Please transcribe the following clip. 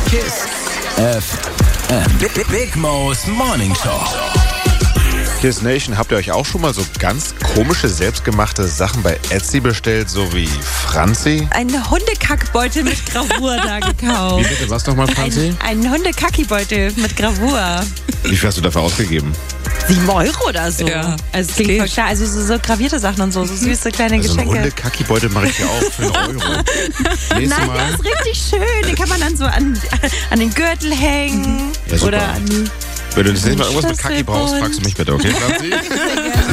Kiss FM. Big Mo's Morning Show. Kiss Nation, habt ihr euch auch schon mal so ganz komische, selbstgemachte Sachen bei Etsy bestellt, so wie Franzi? Einen Hundekackbeutel mit Gravur da Wie gekauft. bitte, was nochmal, Franzi? Einen Hundekackibeutel mit Gravur. Wie viel hast du dafür ausgegeben? 7 Euro oder so. Ja, Also es klingt voll klar. Also so gravierte Sachen und so süße kleine Also einen Geschenke. Hundekacki-Beutel mache ich dir auch für 1 Euro. Nächstes Nein, Mal. der ist richtig schön. Den kann man dann so an den Gürtel hängen. Ja, super. Oder an die Wenn du das nächste Mal irgendwas mit Schlüsselbund. Kacki brauchst, fragst du mich bitte, okay, Franzi?